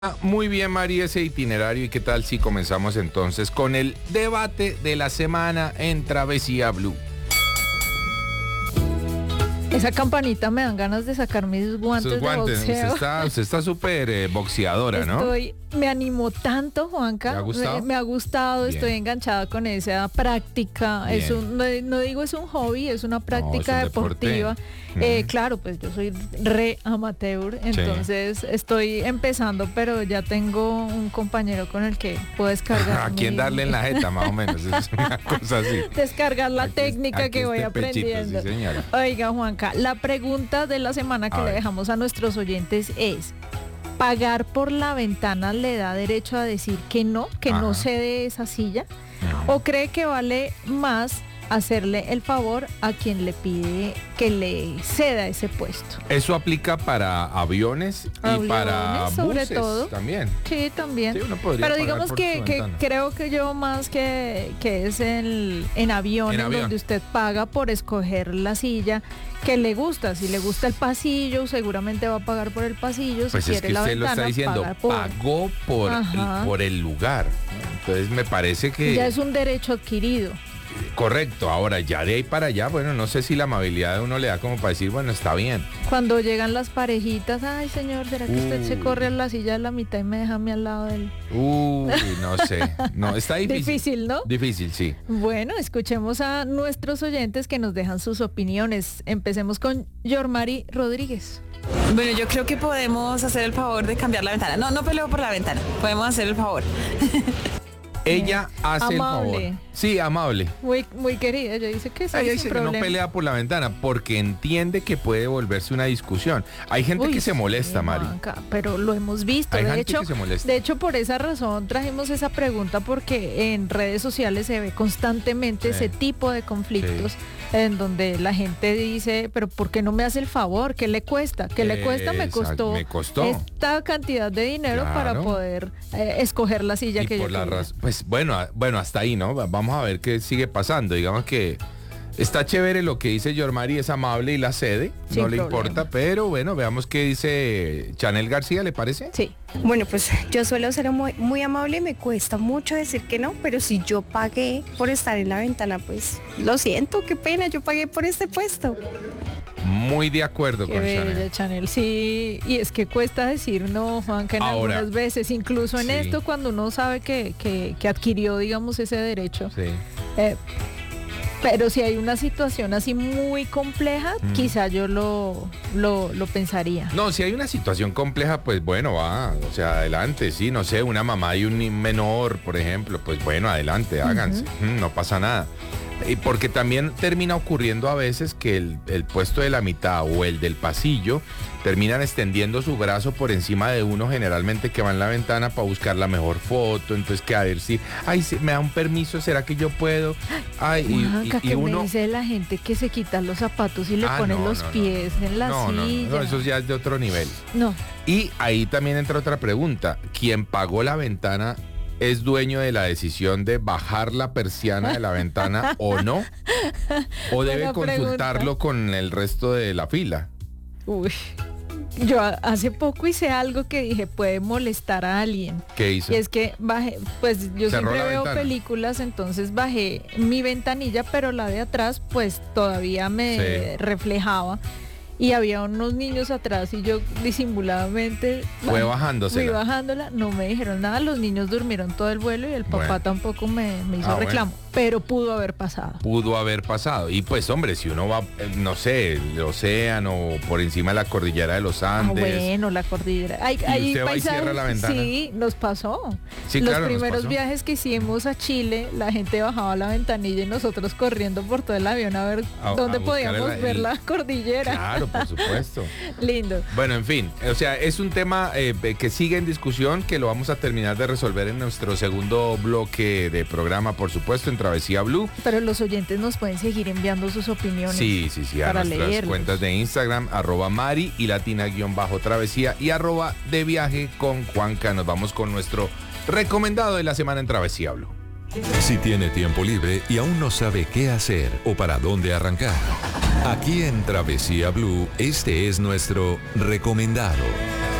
Muy bien, María, ese itinerario. ¿Y qué tal si comenzamos entonces con el debate de la semana en Travesía Blue? Esa campanita me dan ganas de sacar mis guantes, Sus guantes, de boxeo. usted está súper boxeadora, ¿no? Me animó tanto, Juanca. ¿Te ha gustado? Me ha gustado, Bien. estoy enganchada con esa práctica. No digo es un hobby, es una práctica es un deportiva. deporte. Claro, pues yo soy re amateur, entonces estoy empezando, pero ya tengo un compañero con el que puedo descargar. ¿A quién darle en la jeta, más o menos? Es una cosa así. Descargar la técnica aquí que voy este pechito, aprendiendo. sí, señora. Oiga, Juanca, la pregunta de la semana que A le ver. dejamos a nuestros oyentes es: ¿pagar por la ventana le da derecho a decir que no Ajá. cede esa silla? ¿O cree que vale más hacerle el favor a quien le pide que le ceda ese puesto? Eso aplica para aviones y para sobre buses todo. también. Sí, también. Sí, uno podría Pero pagar digamos por que su ventana. creo que yo más que es en aviones, En avión. donde usted paga por escoger la silla que le gusta. Si le gusta el pasillo, seguramente va a pagar por el pasillo. Pues Si es quiere que la usted lo ventana, está diciendo, pagar por... pagó Ajá. por el lugar. Entonces me parece que... Ya es un derecho adquirido. Correcto, ahora ya de ahí para allá, bueno, no sé si la amabilidad de uno le da como para decir, bueno, está bien. Cuando llegan las parejitas, ay señor, ¿será que usted se corre a la silla de la mitad y me deja a mí al lado de él? Uy, no sé. No, está difícil. Difícil, ¿no? Difícil, sí. Bueno, escuchemos a nuestros oyentes que nos dejan sus opiniones. Empecemos con Yormari Rodríguez. Bueno, yo creo que podemos hacer el favor de cambiar la ventana. No peleo por la ventana. Podemos hacer el favor. Ella hace Amable. el favor. Sí, amable. Muy querida, ella dice que sí, Ella sin dice que problema. no pelea por la ventana porque entiende que puede volverse una discusión. Hay gente Uy, que se molesta, sí, Mari. Juanca, pero lo hemos visto. Hay De gente hecho, que se molesta. de hecho, por esa razón trajimos esa pregunta, porque en redes sociales se ve constantemente Sí. ese tipo de conflictos en donde la gente dice, pero ¿por qué no me hace el favor? ¿Qué le cuesta? ¿Qué le cuesta? Me Exacto, costó me costó. esta cantidad de dinero para Claro. poder escoger la silla Y que yo por la quería. razón, pues bueno, hasta ahí, ¿no? Vamos a ver qué sigue pasando. Digamos que está chévere lo que dice Yormari, es amable y la cede, Sin no le problema. importa, pero bueno, veamos qué dice Chanel García, ¿le parece? Sí. Bueno, pues yo suelo ser muy amable, me cuesta mucho decir que no, pero si yo pagué por estar en la ventana, pues lo siento, qué pena, yo pagué por este puesto. Muy de acuerdo Qué con bella, Chanel. Chanel. Sí, y es que cuesta decir no, Juan, que en Ahora, algunas veces, incluso en sí. esto, cuando uno sabe que adquirió, digamos, ese derecho. Sí. Pero si hay una situación así muy compleja, quizá yo lo pensaría. No, si hay una situación compleja, pues bueno, va, o sea, adelante, sí, no sé, una mamá y un menor, por ejemplo, pues bueno, adelante, háganse, no pasa nada. Y porque también termina ocurriendo a veces que el puesto de la mitad o el del pasillo terminan extendiendo su brazo por encima de uno, generalmente que va en la ventana para buscar la mejor foto, entonces que a ver si, ay, me da un permiso, ¿será que yo puedo? Ay, Juanca, y ¿qué uno... me dice la gente que se quita los zapatos y le Ah, pone no, los no, no. pies en la No, silla? eso ya es de otro nivel. No. Y ahí también entra otra pregunta. ¿Quién pagó la ventana es dueño de la decisión de bajar la persiana de la ventana o no? ¿O debe Buena consultarlo con el resto de la fila? Uy. Yo hace poco hice algo que dije puede molestar a alguien. ¿Qué hizo? Y es que bajé, pues yo Cerró siempre la veo ventana. películas, entonces bajé mi ventanilla, pero la de atrás pues todavía me Sí. reflejaba. Y había unos niños atrás y yo disimuladamente Fue bajándosela. fui bajándola, no me dijeron nada, los niños durmieron todo el vuelo y el papá Bueno. tampoco me hizo Ah, bueno. reclamo, pero pudo haber pasado. Pudo haber pasado. Y pues, hombre, si uno va, no sé, el océano, por encima de la cordillera de los Ah, Andes. bueno, la cordillera. Hay usted va y cierra la ventana? Sí, nos pasó. Sí, Los claro, nos primeros pasó. viajes que hicimos a Chile, la gente bajaba la ventanilla y nosotros corriendo por todo el avión a ver A dónde buscar podíamos ver la cordillera. Claro, por supuesto. Lindo. Bueno, en fin, o sea, es un tema que sigue en discusión, que lo vamos a terminar de resolver en nuestro segundo bloque de programa, por supuesto, en Travesía Blue. Pero los oyentes nos pueden seguir enviando sus opiniones. Sí, a para nuestras leerlos. cuentas de Instagram, @Mari y _Travesía y @de viaje con Juanca. Nos vamos con nuestro recomendado de la semana en Travesía Blue. Si tiene tiempo libre y aún no sabe qué hacer o para dónde arrancar, aquí en Travesía Blue, este es nuestro recomendado.